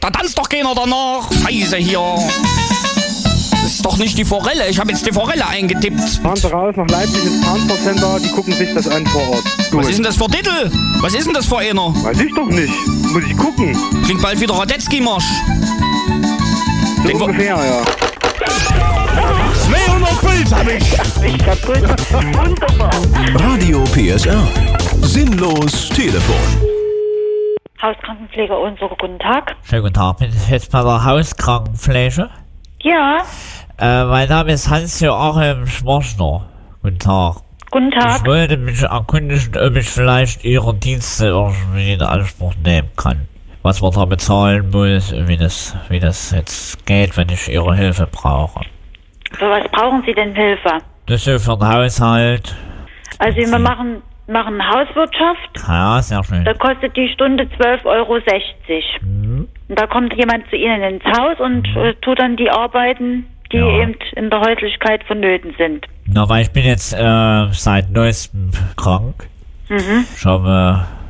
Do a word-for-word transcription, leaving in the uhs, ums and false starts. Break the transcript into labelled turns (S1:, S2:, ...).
S1: Da tanzt doch keiner danach. Scheiße hier. Das ist doch nicht die Forelle. Ich habe jetzt die Forelle eingetippt.
S2: Fahren Sie raus nach Leipzig ins Transportcenter, die gucken sich das an vor Ort.
S1: Was ist denn das für Titel? Was ist denn das für einer?
S2: Weiß ich doch nicht. Muss ich gucken.
S1: Klingt bald wieder Radetzky-Marsch.
S2: So
S1: Den
S2: ungefähr, ja.
S1: zweihundert Puls hab ich.
S3: Ich kaputt. Wunderbar.
S4: Radio P S R. Sinnlos Telefon.
S3: Hauskrankenpfleger unsere, guten Tag.
S5: Schönen guten Tag, bin ich jetzt bei der Hauskrankenpflege?
S3: Ja,
S5: Äh, mein Name ist Hans-Joachim Schmorchner. Guten Tag.
S3: guten
S5: Ich
S3: Tag.
S5: wollte mich erkundigen, ob ich vielleicht Ihre Dienste irgendwie in Anspruch nehmen kann. Was man da bezahlen muss und wie das, wie das jetzt geht, wenn ich Ihre Hilfe brauche.
S3: Für was brauchen Sie denn Hilfe?
S5: Das ist so für den Haushalt.
S3: Also wir machen, machen Hauswirtschaft.
S5: Ja, sehr schön.
S3: Da kostet die Stunde zwölf Euro sechzig.
S5: Mhm.
S3: Und da kommt jemand zu Ihnen ins Haus und äh, tut dann die Arbeiten, die
S5: Ja.
S3: eben in der Häuslichkeit vonnöten sind.
S5: Na, weil ich bin jetzt äh, seit neuestem krank.
S3: Mhm.
S5: Ich habe